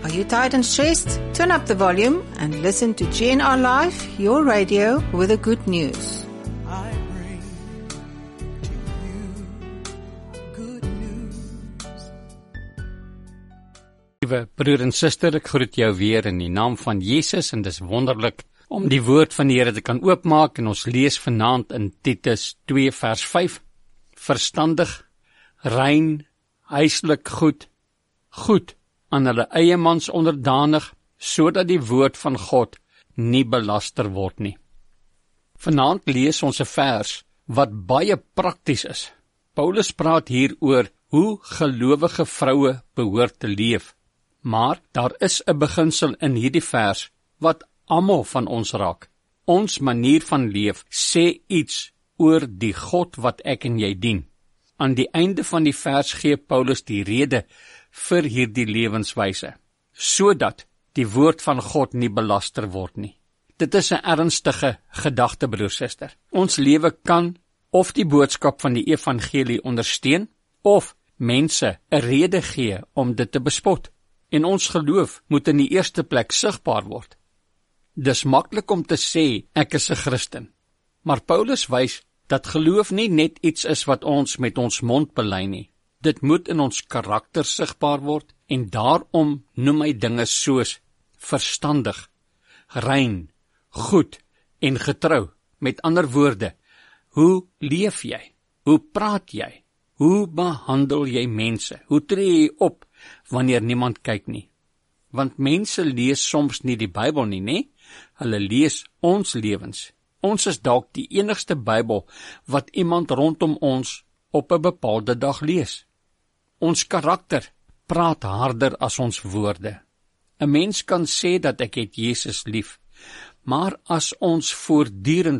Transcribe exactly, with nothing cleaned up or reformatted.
Are you tired and stressed? Turn up the volume and listen to G N R Live, your radio with the good news. I bring to you good news. Liewe broer en suster, ek groet jou weer in die naam van Jesus en dis wonderlik om die woord van die Here te kan oopmaak en ons lees vanaand in Titus twee vers vyf. Verstandig, rein, huislik goed, goed aan hulle eie mans onderdanig, sodat die woord van God nie belaster word nie. Vanaand lees ons 'n vers wat baie prakties is. Paulus praat hier oor hoe gelowige vroue behoort te leef, maar daar is 'n beginsel in hierdie vers wat almal van ons raak. Ons manier van leef sê iets oor die God wat ek en jy dien. Aan die einde van die vers gee Paulus die rede vir hierdie lewenswyse, sodat die woord van God nie belaster word nie. Dit is 'n ernstige gedagte, broer, suster. Ons lewe kan of die boodskap van die evangelie ondersteun, of mense 'n rede gee om dit te bespot. En ons geloof moet in die eerste plek sigbaar word. Dis maklik om te sê, ek is 'n Christen. Maar Paulus wys dat geloof nie net iets is wat ons met ons mond bely nie. Dit moet in ons karakter sigbaar word, en daarom noem hy dinge soos verstandig, rein, goed en getrou. Met ander woorde, hoe leef jy? Hoe praat jy? Hoe behandel jy mense? Hoe tree jy op wanneer niemand kyk nie? Want mense lees soms nie die Bybel nie, né? Hulle lees ons lewens. Ons is dalk die enigste Bybel wat iemand rondom ons op 'n bepaalde dag lees. Ons karakter praat harder as ons woorde. 'n Mens kan sê dat ek het Jesus lief, maar as ons voortdurend